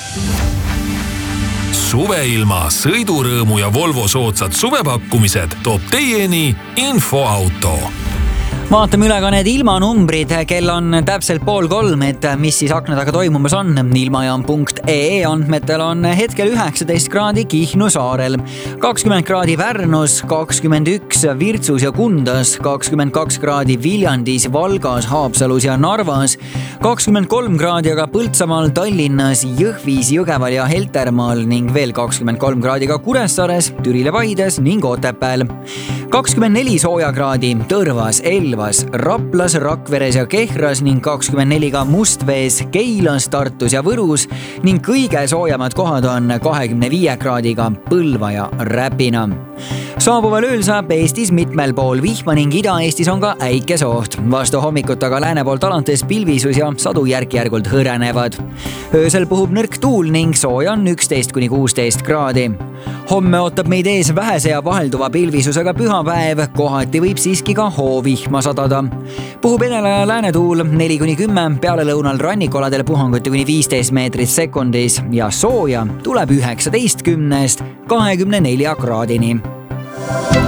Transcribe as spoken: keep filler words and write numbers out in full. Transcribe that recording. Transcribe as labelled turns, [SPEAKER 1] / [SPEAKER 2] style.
[SPEAKER 1] Suveilma, sõidurõõmu ja Volvo soodsad suvepakkumised toob teieni Infoauto.
[SPEAKER 2] Vaatame üle ka need ilmanumbrid, kell on täpselt pool kolm, et mis siis akna taga toimumas on. Ilmajaam punkt ee andmetel on hetkel üheksateist kraadi Kihnu saarel, kakskümmend kraadi Pärnus, kakskümmend üks Virtsus ja Kundas, kakskümmend kaks kraadi Viljandis, Valgas, Haapsalus ja Narvas, kakskümmend kolm kraadi aga Põltsamaal, Tallinnas, Jõhvis, Jõgeval ja Heltermaal ning veel kakskümmend kolm kraadi ka Kuressaares, Türile, Paides ning Otepääl. kakskümmend neli sooja kraadi Tõrvas, Elvas, Raplas, Rakveres ja Kehras ning kakskümmend neli ka Mustvees, Keilas, Tartus ja Võrus ning kõige soojemad kohad on kahekümne viie kraadiga Põlva ja Räpina. Saabuval ööl saab Eestis mitmel pool vihma ning Ida-Eestis on ka äikesoht. Vastu hommikut aga lääne poolt alates pilvisus ja sadu järk-järgult hõrenevad. Öösel puhub nõrk tuul ning sooja on üksteist kuni kuusteist kraadi. Homme ootab meid ees vähese ja vahelduva pilvisusega pühapäev, kohati võib siiski ka hoovihma sadada. Puhub edela ja lääne tuul neli kuni kümme, peale lõunal rannikoladel puhanguti kuni viisteist meetrit sekundis ja sooja tuleb üheksateistkümnest kahekümne nelja kraadini.